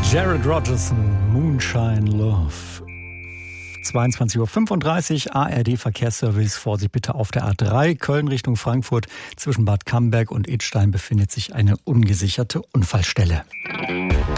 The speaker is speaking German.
Jared Rogerson, Moonshine Love. 22:35 Uhr, ARD-Verkehrsservice. Vorsicht bitte auf der A3, Köln Richtung Frankfurt. Zwischen Bad Camberg und Idstein befindet sich eine ungesicherte Unfallstelle.